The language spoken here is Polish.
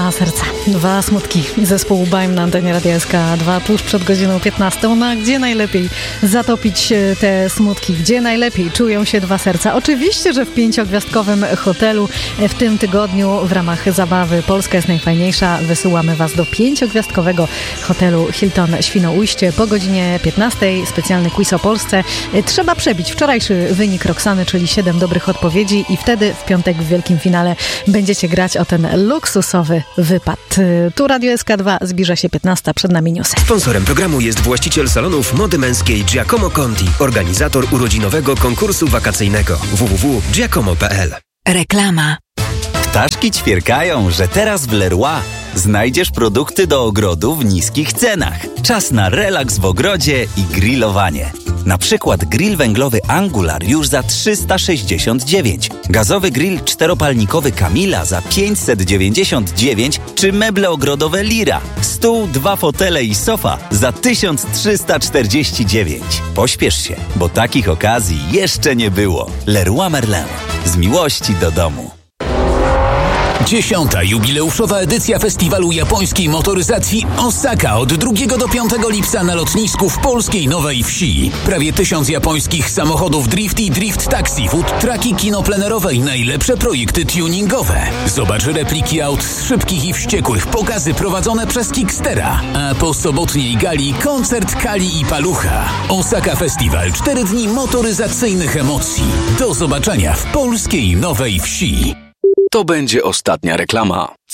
Dwa serca, dwa smutki. Zespół Baim na antenie Radia SK2 tuż przed godziną 15. No a gdzie najlepiej zatopić te smutki? Gdzie najlepiej czują się dwa serca? Oczywiście, że w 5-gwiazdkowym hotelu w tym tygodniu w ramach zabawy Polska jest najfajniejsza. Wysyłamy Was do 5-gwiazdkowego hotelu Hilton Świnoujście po godzinie 15. Specjalny quiz o Polsce. Trzeba przebić wczorajszy wynik Roxany, czyli 7 dobrych odpowiedzi i wtedy w piątek w wielkim finale będziecie grać o ten luksusowy wypad. Tu Radio SK2, zbliża się 15, przed nami newsy. Sponsorem programu jest właściciel salonów mody męskiej Giacomo Conti, organizator urodzinowego konkursu wakacyjnego www.giacomo.pl. Reklama. Ptaszki ćwierkają, że teraz w Leroy znajdziesz produkty do ogrodu w niskich cenach. Czas na relaks w ogrodzie i grillowanie. Na przykład grill węglowy Angular już za 369, gazowy grill czteropalnikowy Camila za 599 czy meble ogrodowe Lira, stół, 2 fotele i sofa za 1349. Pośpiesz się, bo takich okazji jeszcze nie było. Leroy Merlin. Z miłości do domu. 10. jubileuszowa edycja festiwalu japońskiej motoryzacji Osaka od 2 do 5 lipca na lotnisku w polskiej Nowej Wsi. Prawie 1000 japońskich samochodów drift i drift taxi, food trucki, kino plenerowe i najlepsze projekty tuningowe. Zobacz repliki aut szybkich i wściekłych, pokazy prowadzone przez Kickstera. A po sobotniej gali koncert Kali i Palucha. Osaka Festiwal. 4 dni motoryzacyjnych emocji. Do zobaczenia w polskiej Nowej Wsi. To będzie ostatnia reklama.